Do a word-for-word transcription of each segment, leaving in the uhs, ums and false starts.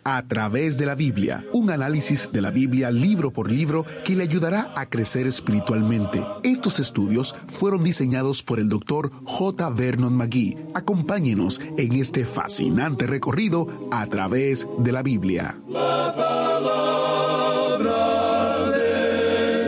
A través de la Biblia, un análisis de la Biblia libro por libro que le ayudará a crecer espiritualmente. Estos estudios fueron diseñados por el doctor J. Vernon McGee. Acompáñenos en este fascinante recorrido a través de la Biblia. La palabra de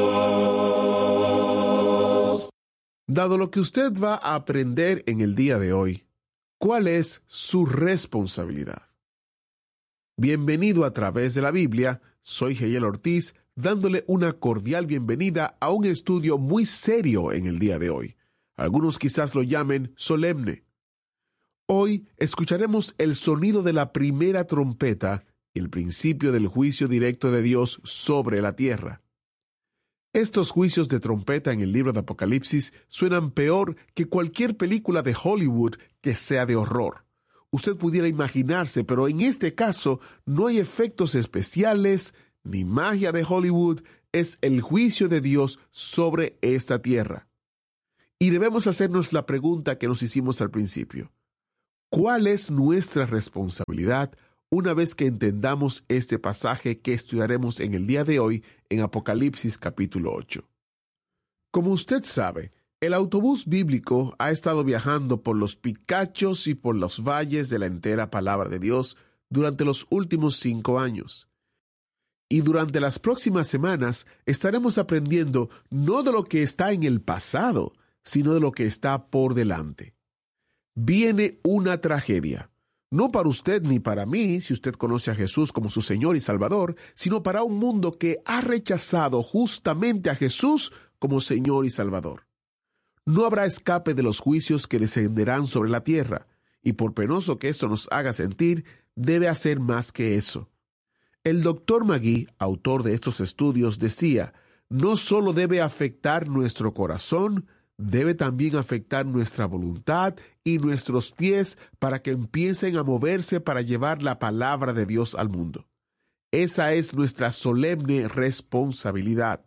Dios. Dado lo que usted va a aprender en el día de hoy, ¿cuál es su responsabilidad? Bienvenido a través de la Biblia. Soy Geyel Ortiz, dándole una cordial bienvenida a un estudio muy serio en el día de hoy. Algunos quizás lo llamen solemne. Hoy escucharemos el sonido de la primera trompeta y el principio del juicio directo de Dios sobre la tierra. Estos juicios de trompeta en el libro de Apocalipsis suenan peor que cualquier película de Hollywood que sea de horror. Usted pudiera imaginarse, pero en este caso no hay efectos especiales ni magia de Hollywood. Es el juicio de Dios sobre esta tierra. Y debemos hacernos la pregunta que nos hicimos al principio. ¿Cuál es nuestra responsabilidad una vez que entendamos este pasaje que estudiaremos en el día de hoy en Apocalipsis capítulo ocho? Como usted sabe, el autobús bíblico ha estado viajando por los picachos y por los valles de la entera palabra de Dios durante los últimos cinco años. Y durante las próximas semanas estaremos aprendiendo no de lo que está en el pasado, sino de lo que está por delante. Viene una tragedia, no para usted ni para mí, si usted conoce a Jesús como su Señor y Salvador, sino para un mundo que ha rechazado justamente a Jesús como Señor y Salvador. No habrá escape de los juicios que descenderán sobre la tierra, y por penoso que esto nos haga sentir, debe hacer más que eso. El doctor McGee, autor de estos estudios, decía, no solo debe afectar nuestro corazón, debe también afectar nuestra voluntad y nuestros pies para que empiecen a moverse para llevar la palabra de Dios al mundo. Esa es nuestra solemne responsabilidad.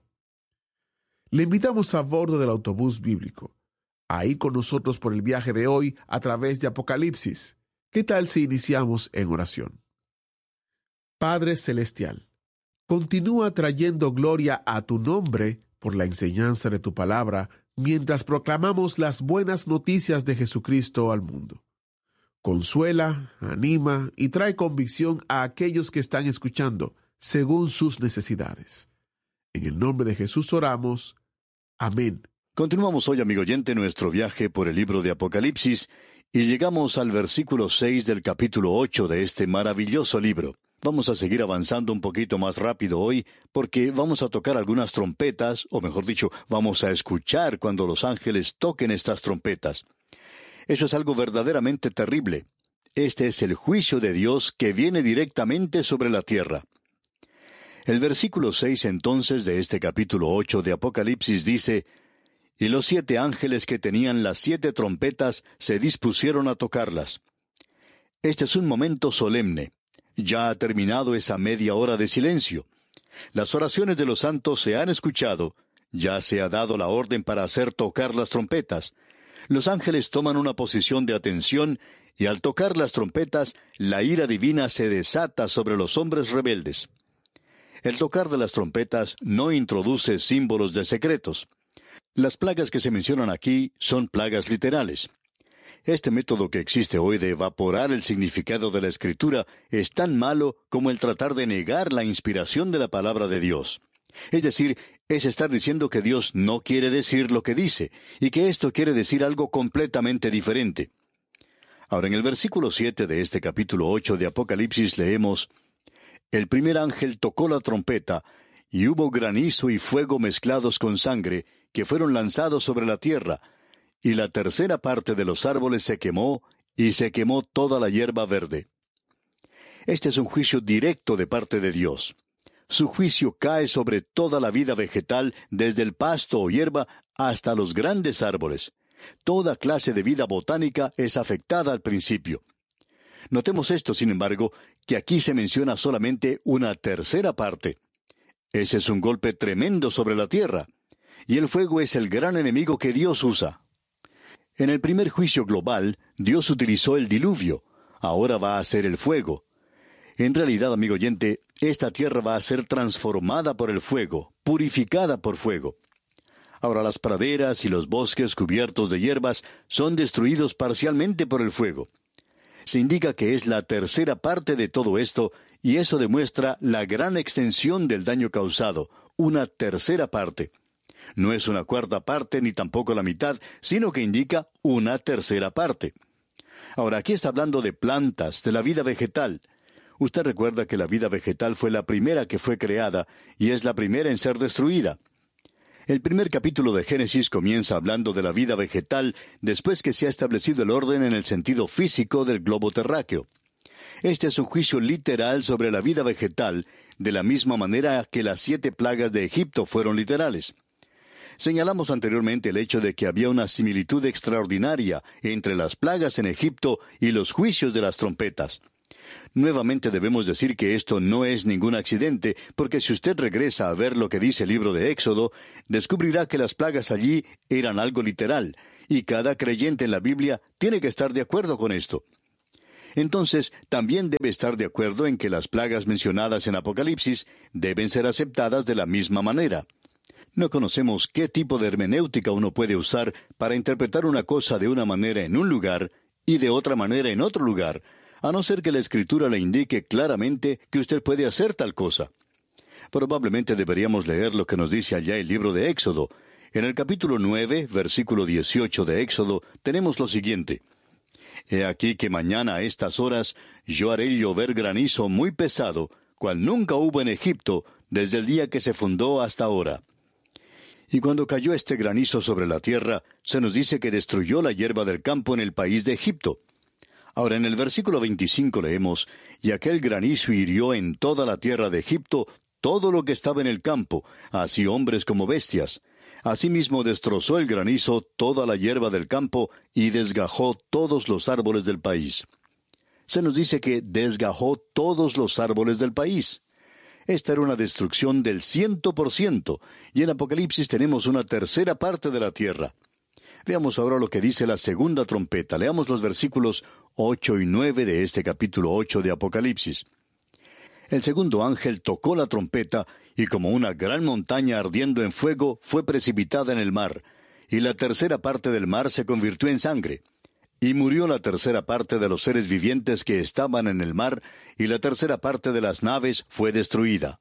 Le invitamos a bordo del autobús bíblico, a ir con nosotros por el viaje de hoy a través de Apocalipsis. ¿Qué tal si iniciamos en oración? Padre Celestial, continúa trayendo gloria a tu nombre por la enseñanza de tu palabra mientras proclamamos las buenas noticias de Jesucristo al mundo. Consuela, anima y trae convicción a aquellos que están escuchando según sus necesidades. En el nombre de Jesús oramos. Amén. Continuamos hoy, amigo oyente, nuestro viaje por el libro de Apocalipsis y llegamos al versículo seis del capítulo ocho de este maravilloso libro. Vamos a seguir avanzando un poquito más rápido hoy porque vamos a tocar algunas trompetas, o mejor dicho, vamos a escuchar cuando los ángeles toquen estas trompetas. Eso es algo verdaderamente terrible. Este es el juicio de Dios que viene directamente sobre la tierra. El versículo seis entonces de este capítulo ocho de Apocalipsis dice: Y los siete ángeles que tenían las siete trompetas se dispusieron a tocarlas. Este es un momento solemne. Ya ha terminado esa media hora de silencio. Las oraciones de los santos se han escuchado. Ya se ha dado la orden para hacer tocar las trompetas. Los ángeles toman una posición de atención y al tocar las trompetas, la ira divina se desata sobre los hombres rebeldes. El tocar de las trompetas no introduce símbolos de secretos. Las plagas que se mencionan aquí son plagas literales. Este método que existe hoy de evaporar el significado de la Escritura es tan malo como el tratar de negar la inspiración de la palabra de Dios. Es decir, es estar diciendo que Dios no quiere decir lo que dice, y que esto quiere decir algo completamente diferente. Ahora, en el versículo siete de este capítulo ocho de Apocalipsis leemos: El primer ángel tocó la trompeta, y hubo granizo y fuego mezclados con sangre, que fueron lanzados sobre la tierra, y la tercera parte de los árboles se quemó, y se quemó toda la hierba verde. Este es un juicio directo de parte de Dios. Su juicio cae sobre toda la vida vegetal, desde el pasto o hierba hasta los grandes árboles. Toda clase de vida botánica es afectada al principio. Notemos esto, sin embargo, que aquí se menciona solamente una tercera parte. Ese es un golpe tremendo sobre la tierra. Y el fuego es el gran enemigo que Dios usa. En el primer juicio global, Dios utilizó el diluvio. Ahora va a ser el fuego. En realidad, amigo oyente, esta tierra va a ser transformada por el fuego, purificada por fuego. Ahora las praderas y los bosques cubiertos de hierbas son destruidos parcialmente por el fuego. Se indica que es la tercera parte de todo esto, y eso demuestra la gran extensión del daño causado, una tercera parte. No es una cuarta parte ni tampoco la mitad, sino que indica una tercera parte. Ahora, aquí está hablando de plantas, de la vida vegetal. Usted recuerda que la vida vegetal fue la primera que fue creada, y es la primera en ser destruida. El primer capítulo de Génesis comienza hablando de la vida vegetal después que se ha establecido el orden en el sentido físico del globo terráqueo. Este es un juicio literal sobre la vida vegetal, de la misma manera que las siete plagas de Egipto fueron literales. Señalamos anteriormente el hecho de que había una similitud extraordinaria entre las plagas en Egipto y los juicios de las trompetas. Nuevamente debemos decir que esto no es ningún accidente, porque si usted regresa a ver lo que dice el libro de Éxodo, descubrirá que las plagas allí eran algo literal, y cada creyente en la Biblia tiene que estar de acuerdo con esto. Entonces, también debe estar de acuerdo en que las plagas mencionadas en Apocalipsis deben ser aceptadas de la misma manera. No conocemos qué tipo de hermenéutica uno puede usar para interpretar una cosa de una manera en un lugar y de otra manera en otro lugar, a no ser que la Escritura le indique claramente que usted puede hacer tal cosa. Probablemente deberíamos leer lo que nos dice allá el libro de Éxodo. En el capítulo nueve, versículo dieciocho de Éxodo, tenemos lo siguiente. He aquí que mañana a estas horas yo haré llover granizo muy pesado, cual nunca hubo en Egipto, desde el día que se fundó hasta ahora. Y cuando cayó este granizo sobre la tierra, se nos dice que destruyó la hierba del campo en el país de Egipto. Ahora en el versículo veinticinco leemos, y aquel granizo hirió en toda la tierra de Egipto todo lo que estaba en el campo, así hombres como bestias. Asimismo destrozó el granizo toda la hierba del campo y desgajó todos los árboles del país. Se nos dice que desgajó todos los árboles del país. Esta era una destrucción del ciento por ciento, y en Apocalipsis tenemos una tercera parte de la tierra. Veamos ahora lo que dice la segunda trompeta. Leamos los versículos ocho y nueve de este capítulo ocho de Apocalipsis. El segundo ángel tocó la trompeta, y como una gran montaña ardiendo en fuego, fue precipitada en el mar, y la tercera parte del mar se convirtió en sangre. Y murió la tercera parte de los seres vivientes que estaban en el mar, y la tercera parte de las naves fue destruida.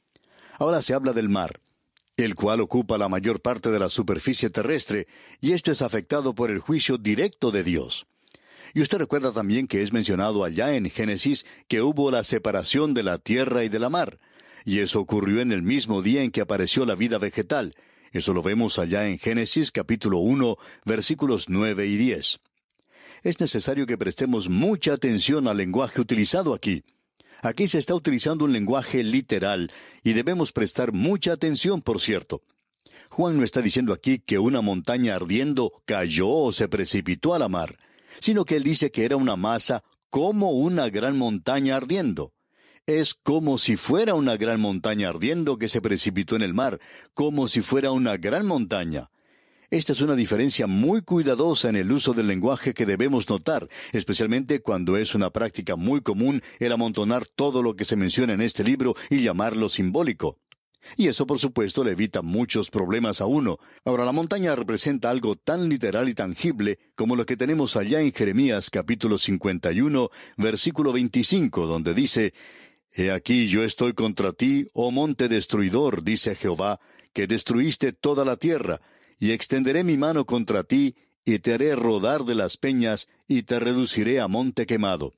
Ahora se habla del mar, el cual ocupa la mayor parte de la superficie terrestre, y esto es afectado por el juicio directo de Dios. Y usted recuerda también que es mencionado allá en Génesis que hubo la separación de la tierra y de la mar, y eso ocurrió en el mismo día en que apareció la vida vegetal. Eso lo vemos allá en Génesis capítulo uno, versículos nueve y diez. Es necesario que prestemos mucha atención al lenguaje utilizado aquí. Aquí se está utilizando un lenguaje literal, y debemos prestar mucha atención, por cierto. Juan no está diciendo aquí que una montaña ardiendo cayó o se precipitó a la mar, sino que él dice que era una masa como una gran montaña ardiendo. Es como si fuera una gran montaña ardiendo que se precipitó en el mar, como si fuera una gran montaña. Esta es una diferencia muy cuidadosa en el uso del lenguaje que debemos notar, especialmente cuando es una práctica muy común el amontonar todo lo que se menciona en este libro y llamarlo simbólico. Y eso, por supuesto, le evita muchos problemas a uno. Ahora, la montaña representa algo tan literal y tangible como lo que tenemos allá en Jeremías capítulo cincuenta y uno, versículo veinticinco, donde dice, He aquí yo estoy contra ti, oh monte destruidor, dice Jehová, que destruiste toda la tierra, y extenderé mi mano contra ti, y te haré rodar de las peñas, y te reduciré a monte quemado.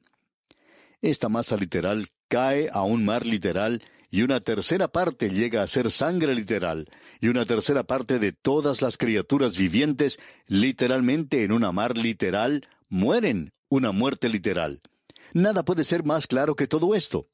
Esta masa literal cae a un mar literal, y una tercera parte llega a ser sangre literal, y una tercera parte de todas las criaturas vivientes, literalmente en una mar literal, mueren una muerte literal. Nada puede ser más claro que todo esto.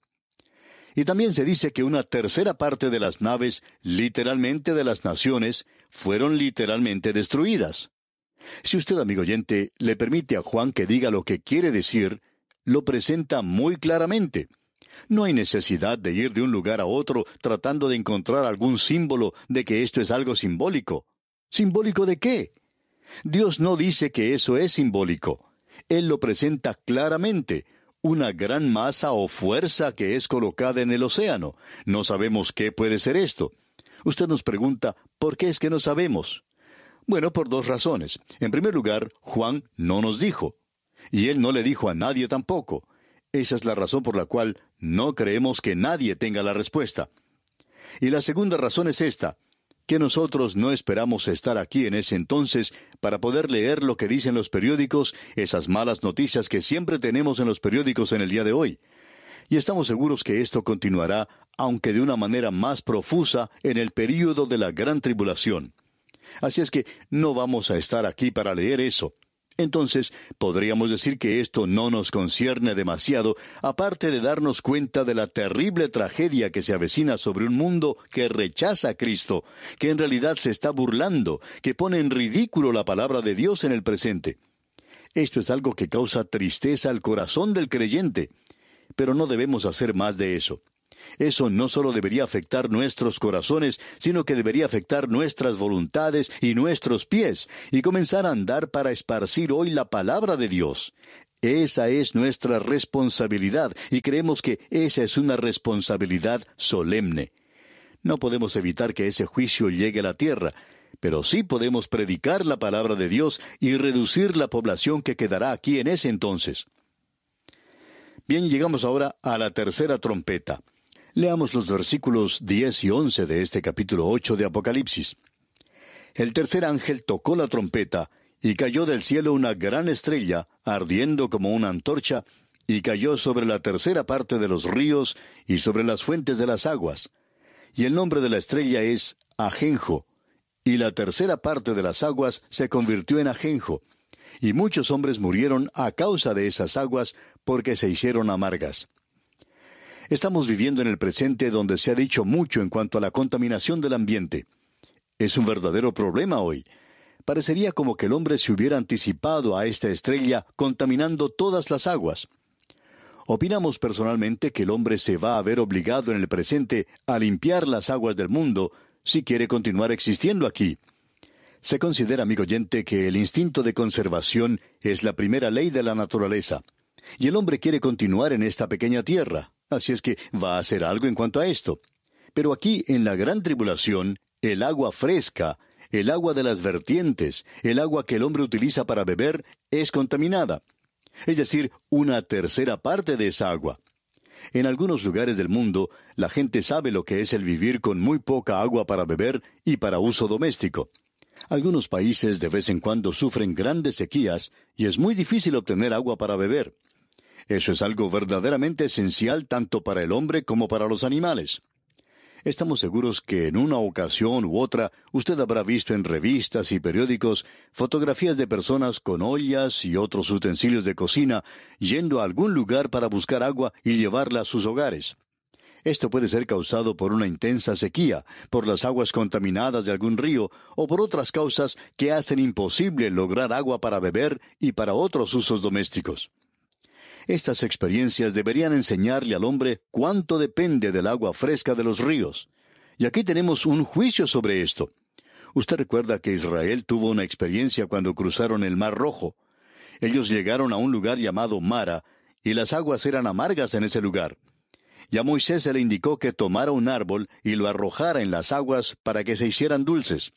Y también se dice que una tercera parte de las naves, literalmente de las naciones, fueron literalmente destruidas. Si usted, amigo oyente, le permite a Juan que diga lo que quiere decir, lo presenta muy claramente. No hay necesidad de ir de un lugar a otro tratando de encontrar algún símbolo de que esto es algo simbólico. ¿Simbólico de qué? Dios no dice que eso es simbólico. Él lo presenta claramente. una gran masa o fuerza que es colocada en el océano. No sabemos qué puede ser esto. Usted nos pregunta, ¿por qué es que no sabemos? Bueno, por dos razones. En primer lugar, Juan no nos dijo. Y él no le dijo a nadie tampoco. Esa es la razón por la cual no creemos que nadie tenga la respuesta. Y la segunda razón es esta, que nosotros no esperamos estar aquí en ese entonces para poder leer lo que dicen los periódicos, esas malas noticias que siempre tenemos en los periódicos en el día de hoy. Y estamos seguros que esto continuará, aunque de una manera más profusa, en el período de la gran tribulación. Así es que no vamos a estar aquí para leer eso. Entonces, podríamos decir que esto no nos concierne demasiado, aparte de darnos cuenta de la terrible tragedia que se avecina sobre un mundo que rechaza a Cristo, que en realidad se está burlando, que pone en ridículo la palabra de Dios en el presente. Esto es algo que causa tristeza al corazón del creyente, pero no debemos hacer más de eso. Eso no solo debería afectar nuestros corazones, sino que debería afectar nuestras voluntades y nuestros pies, y comenzar a andar para esparcir hoy la palabra de Dios. Esa es nuestra responsabilidad, y creemos que esa es una responsabilidad solemne. No podemos evitar que ese juicio llegue a la tierra, pero sí podemos predicar la palabra de Dios y reducir la población que quedará aquí en ese entonces. Bien, llegamos ahora a la tercera trompeta. Leamos los versículos diez y once de este capítulo ocho de Apocalipsis. El tercer ángel tocó la trompeta, y cayó del cielo una gran estrella, ardiendo como una antorcha, y cayó sobre la tercera parte de los ríos y sobre las fuentes de las aguas. Y el nombre de la estrella es Ajenjo, y la tercera parte de las aguas se convirtió en ajenjo, y muchos hombres murieron a causa de esas aguas, porque se hicieron amargas. Estamos viviendo en el presente donde se ha dicho mucho en cuanto a la contaminación del ambiente. Es un verdadero problema hoy. Parecería como que el hombre se hubiera anticipado a esta estrella contaminando todas las aguas. Opinamos personalmente que el hombre se va a ver obligado en el presente a limpiar las aguas del mundo si quiere continuar existiendo aquí. Se considera, amigo oyente, que el instinto de conservación es la primera ley de la naturaleza. Y el hombre quiere continuar en esta pequeña tierra. Así es que va a hacer algo en cuanto a esto. Pero aquí, en la gran tribulación, el agua fresca, el agua de las vertientes, el agua que el hombre utiliza para beber, es contaminada. Es decir, una tercera parte de esa agua. En algunos lugares del mundo, la gente sabe lo que es el vivir con muy poca agua para beber y para uso doméstico. Algunos países de vez en cuando sufren grandes sequías y es muy difícil obtener agua para beber. Eso es algo verdaderamente esencial tanto para el hombre como para los animales. Estamos seguros que en una ocasión u otra usted habrá visto en revistas y periódicos fotografías de personas con ollas y otros utensilios de cocina yendo a algún lugar para buscar agua y llevarla a sus hogares. Esto puede ser causado por una intensa sequía, por las aguas contaminadas de algún río o por otras causas que hacen imposible lograr agua para beber y para otros usos domésticos. Estas experiencias deberían enseñarle al hombre cuánto depende del agua fresca de los ríos. Y aquí tenemos un juicio sobre esto. Usted recuerda que Israel tuvo una experiencia cuando cruzaron el Mar Rojo. Ellos llegaron a un lugar llamado Mara, y las aguas eran amargas en ese lugar. Y a Moisés se le indicó que tomara un árbol y lo arrojara en las aguas para que se hicieran dulces.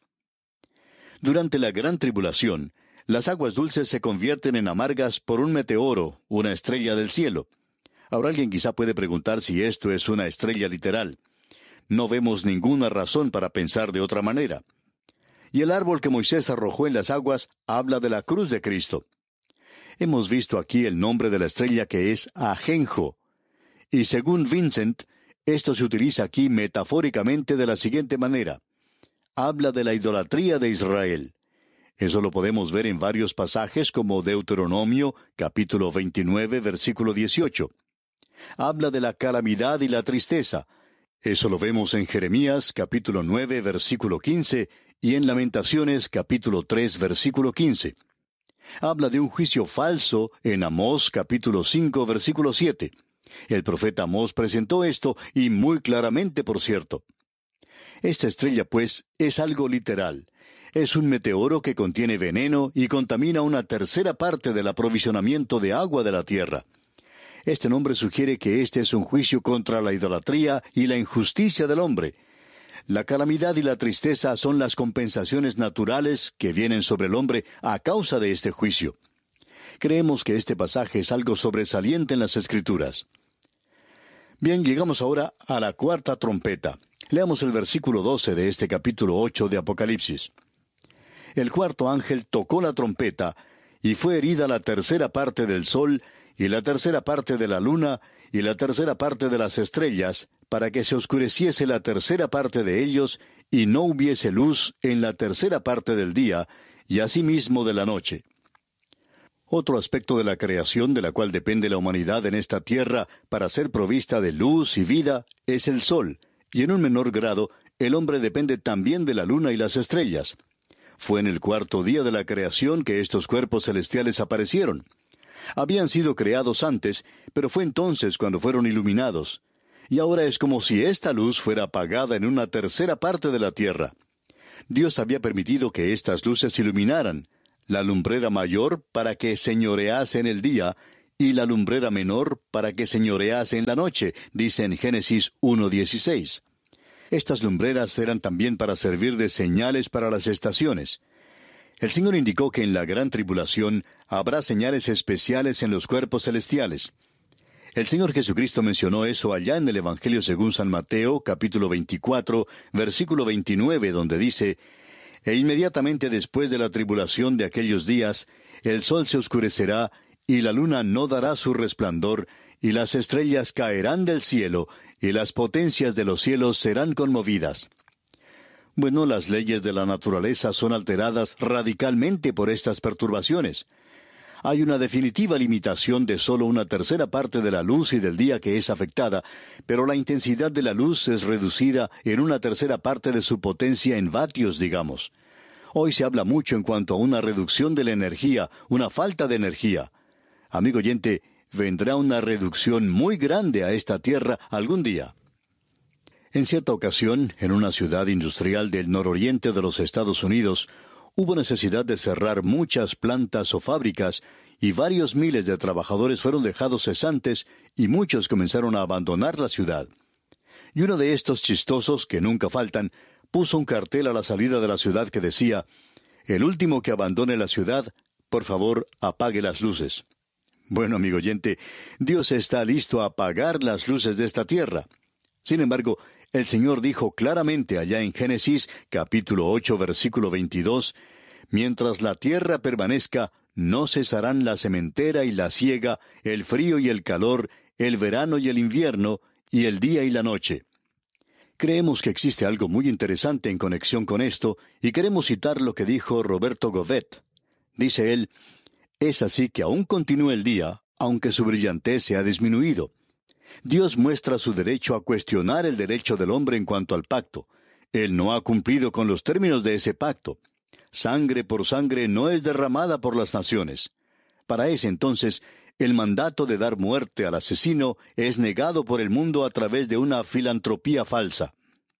Durante la gran tribulación, las aguas dulces se convierten en amargas por un meteoro, una estrella del cielo. Ahora alguien quizá puede preguntar si esto es una estrella literal. No vemos ninguna razón para pensar de otra manera. Y el árbol que Moisés arrojó en las aguas habla de la cruz de Cristo. Hemos visto aquí el nombre de la estrella que es Ajenjo. Y según Vincent, esto se utiliza aquí metafóricamente de la siguiente manera. Habla de la idolatría de Israel. Eso lo podemos ver en varios pasajes como Deuteronomio, capítulo veintinueve, versículo dieciocho. Habla de la calamidad y la tristeza. Eso lo vemos en Jeremías, capítulo nueve, versículo quince, y en Lamentaciones, capítulo tres, versículo quince. Habla de un juicio falso en Amós, capítulo cinco, versículo siete. El profeta Amós presentó esto, y muy claramente, por cierto. Esta estrella, pues, es algo literal. Es un meteoro que contiene veneno y contamina una tercera parte del aprovisionamiento de agua de la tierra. Este nombre sugiere que este es un juicio contra la idolatría y la injusticia del hombre. La calamidad y la tristeza son las compensaciones naturales que vienen sobre el hombre a causa de este juicio. Creemos que este pasaje es algo sobresaliente en las Escrituras. Bien, llegamos ahora a la cuarta trompeta. Leamos el versículo doce de este capítulo ocho de Apocalipsis. El cuarto ángel tocó la trompeta, y fue herida la tercera parte del sol, y la tercera parte de la luna, y la tercera parte de las estrellas, para que se oscureciese la tercera parte de ellos, y no hubiese luz en la tercera parte del día, y asimismo de la noche. Otro aspecto de la creación de la cual depende la humanidad en esta tierra para ser provista de luz y vida es el sol, y en un menor grado el hombre depende también de la luna y las estrellas. Fue en el cuarto día de la creación que estos cuerpos celestiales aparecieron. Habían sido creados antes, pero fue entonces cuando fueron iluminados. Y ahora es como si esta luz fuera apagada en una tercera parte de la tierra. Dios había permitido que estas luces iluminaran, la lumbrera mayor para que señorease en el día, y la lumbrera menor para que señorease en la noche, dice en Génesis uno dieciséis. Estas lumbreras eran también para servir de señales para las estaciones. El Señor indicó que en la gran tribulación habrá señales especiales en los cuerpos celestiales. El Señor Jesucristo mencionó eso allá en el Evangelio según San Mateo, capítulo veinticuatro, versículo veintinueve, donde dice: «E inmediatamente después de la tribulación de aquellos días, el sol se oscurecerá, y la luna no dará su resplandor, y las estrellas caerán del cielo, y las potencias de los cielos serán conmovidas». Bueno, las leyes de la naturaleza son alteradas radicalmente por estas perturbaciones. Hay una definitiva limitación de solo una tercera parte de la luz y del día que es afectada, pero la intensidad de la luz es reducida en una tercera parte de su potencia en vatios, digamos. Hoy se habla mucho en cuanto a una reducción de la energía, una falta de energía. Amigo oyente, vendrá una reducción muy grande a esta tierra algún día. En cierta ocasión, en una ciudad industrial del nororiente de los Estados Unidos, hubo necesidad de cerrar muchas plantas o fábricas, y varios miles de trabajadores fueron dejados cesantes, y muchos comenzaron a abandonar la ciudad. Y uno de estos chistosos, que nunca faltan, puso un cartel a la salida de la ciudad que decía: «El último que abandone la ciudad, por favor, apague las luces». Bueno, amigo oyente, Dios está listo a apagar las luces de esta tierra. Sin embargo, el Señor dijo claramente allá en Génesis, capítulo ocho, versículo veintidós, «Mientras la tierra permanezca, no cesarán la sementera y la siega, el frío y el calor, el verano y el invierno, y el día y la noche». Creemos que existe algo muy interesante en conexión con esto, y queremos citar lo que dijo Roberto Govet. Dice él: «Es así que aún continúa el día, aunque su brillantez se ha disminuido. Dios muestra su derecho a cuestionar el derecho del hombre en cuanto al pacto. Él no ha cumplido con los términos de ese pacto. Sangre por sangre no es derramada por las naciones. Para ese entonces, el mandato de dar muerte al asesino es negado por el mundo a través de una filantropía falsa».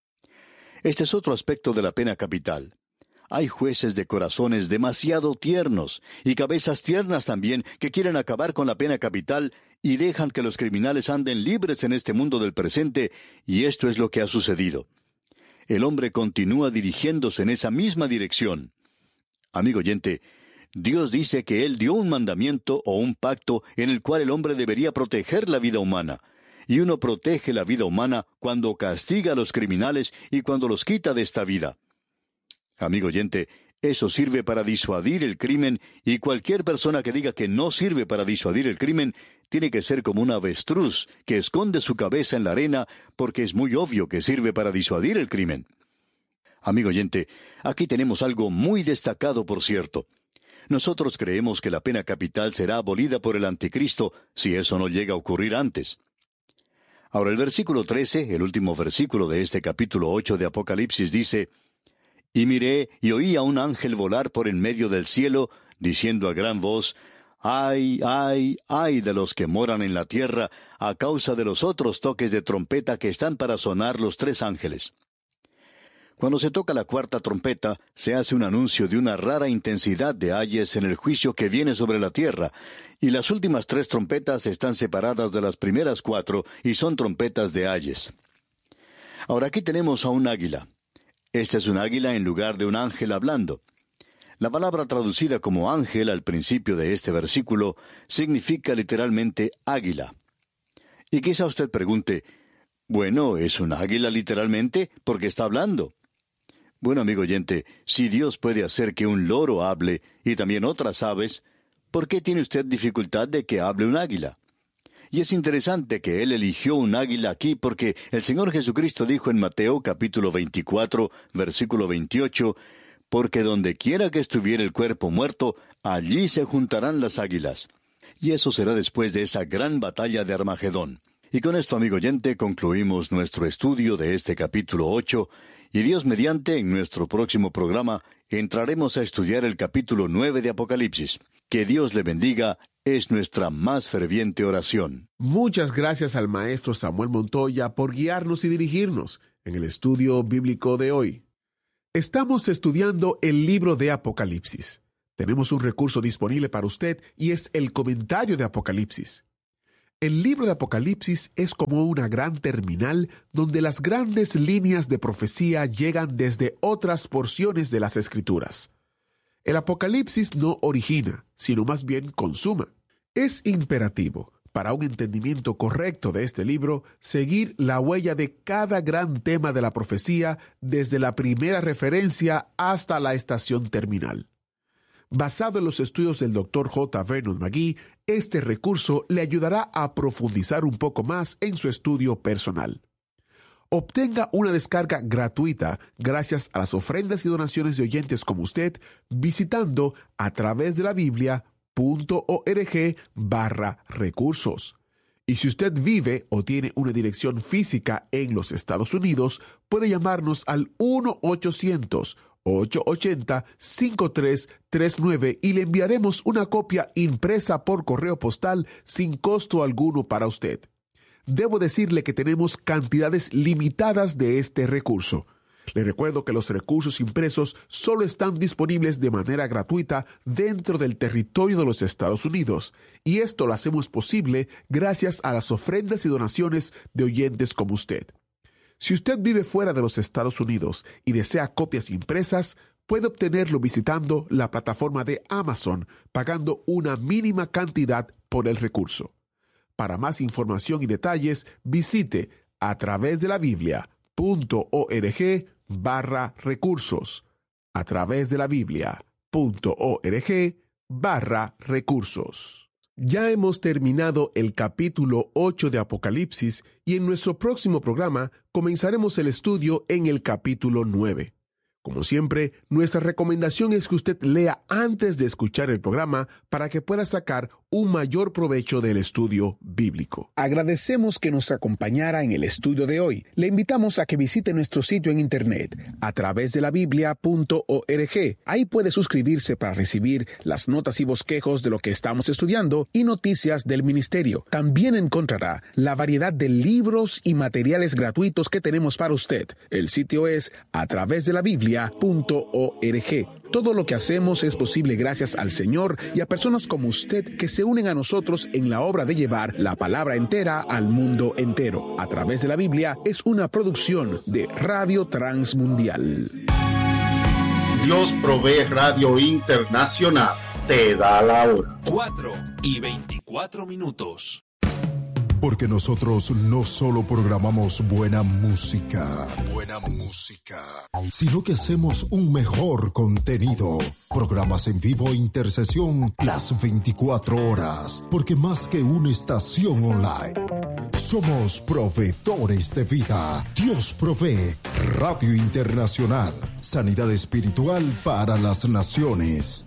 Este es otro aspecto de la pena capital. Hay jueces de corazones demasiado tiernos, y cabezas tiernas también, que quieren acabar con la pena capital y dejan que los criminales anden libres en este mundo del presente, y esto es lo que ha sucedido. El hombre continúa dirigiéndose en esa misma dirección. Amigo oyente, Dios dice que Él dio un mandamiento o un pacto en el cual el hombre debería proteger la vida humana. Y uno protege la vida humana cuando castiga a los criminales y cuando los quita de esta vida. Amigo oyente, eso sirve para disuadir el crimen, y cualquier persona que diga que no sirve para disuadir el crimen tiene que ser como un avestruz que esconde su cabeza en la arena, porque es muy obvio que sirve para disuadir el crimen. Amigo oyente, aquí tenemos algo muy destacado, por cierto. Nosotros creemos que la pena capital será abolida por el anticristo si eso no llega a ocurrir antes. Ahora el versículo trece, el último versículo de este capítulo ocho de Apocalipsis, dice: «Y miré y oí a un ángel volar por en medio del cielo, diciendo a gran voz: ¡Ay, ay, ay de los que moran en la tierra, a causa de los otros toques de trompeta que están para sonar los tres ángeles!». Cuando se toca la cuarta trompeta, se hace un anuncio de una rara intensidad de ayes en el juicio que viene sobre la tierra, y las últimas tres trompetas están separadas de las primeras cuatro y son trompetas de ayes. Ahora aquí tenemos a un águila. Este es un águila en lugar de un ángel hablando. La palabra traducida como ángel al principio de este versículo significa literalmente águila. Y quizá usted pregunte, bueno, ¿es un águila literalmente? Porque está hablando. Bueno, amigo oyente, si Dios puede hacer que un loro hable y también otras aves, ¿por qué tiene usted dificultad de que hable un águila? Y es interesante que Él eligió un águila aquí porque el Señor Jesucristo dijo en Mateo capítulo veinticuatro, versículo veintiocho, «Porque donde quiera que estuviera el cuerpo muerto, allí se juntarán las águilas». Y eso será después de esa gran batalla de Armagedón. Y con esto, amigo oyente, concluimos nuestro estudio de este capítulo ocho, y Dios mediante, en nuestro próximo programa, entraremos a estudiar el capítulo nueve de Apocalipsis. Que Dios le bendiga, es nuestra más ferviente oración. Muchas gracias al maestro Samuel Montoya por guiarnos y dirigirnos en el estudio bíblico de hoy. Estamos estudiando el libro de Apocalipsis. Tenemos un recurso disponible para usted y es el comentario de Apocalipsis. El libro de Apocalipsis es como una gran terminal donde las grandes líneas de profecía llegan desde otras porciones de las Escrituras. El Apocalipsis no origina, sino más bien consuma. Es imperativo, para un entendimiento correcto de este libro, seguir la huella de cada gran tema de la profecía desde la primera referencia hasta la estación terminal. Basado en los estudios del doctor J. Vernon McGee, este recurso le ayudará a profundizar un poco más en su estudio personal. Obtenga una descarga gratuita gracias a las ofrendas y donaciones de oyentes como usted visitando a través de la biblia punto org barra recursos. Y si usted vive o tiene una dirección física en los Estados Unidos, puede llamarnos al uno ochocientos, ocho ocho cero, cinco tres tres nueve y le enviaremos una copia impresa por correo postal sin costo alguno para usted. Debo decirle que tenemos cantidades limitadas de este recurso. Le recuerdo que los recursos impresos solo están disponibles de manera gratuita dentro del territorio de los Estados Unidos, y esto lo hacemos posible gracias a las ofrendas y donaciones de oyentes como usted. Si usted vive fuera de los Estados Unidos y desea copias impresas, puede obtenerlo visitando la plataforma de Amazon, pagando una mínima cantidad por el recurso. Para más información y detalles, visite a través de la biblia punto org barra recursos. A través de la biblia punto org barra recursos. Ya hemos terminado el capítulo ocho de Apocalipsis y en nuestro próximo programa comenzaremos el estudio en el capítulo nueve. Como siempre, nuestra recomendación es que usted lea antes de escuchar el programa para que pueda sacar un mayor provecho del estudio bíblico. Agradecemos que nos acompañara en el estudio de hoy. Le invitamos a que visite nuestro sitio en internet a través de la biblia punto org. Ahí puede suscribirse para recibir las notas y bosquejos de lo que estamos estudiando y noticias del ministerio. También encontrará la variedad de libros y materiales gratuitos que tenemos para usted. El sitio es a través de la biblia punto org. Todo lo que hacemos es posible gracias al Señor y a personas como usted que se unen a nosotros en la obra de llevar la palabra entera al mundo entero. A través de la Biblia es una producción de Radio Transmundial. Dios provee Radio Internacional. Te da la hora. cuatro y veinticuatro minutos. Porque nosotros no solo programamos buena música, buena música, sino que hacemos un mejor contenido. Programas en vivo e intercesión las veinticuatro horas, porque más que una estación online, somos proveedores de vida. Dios provee Radio Internacional, sanidad espiritual para las naciones.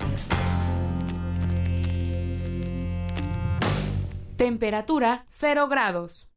Temperatura cero grados.